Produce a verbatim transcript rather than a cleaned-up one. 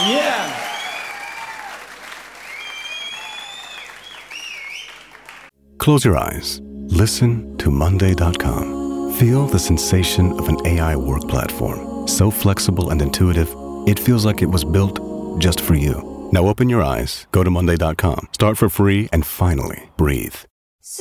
Yeah. Close your eyes. Listen to Monday dot com. Feel the sensation of an A I work platform. So flexible and intuitive, it feels like it was built just for you. Now open your eyes, go to Monday dot com, start for free, and finally breathe.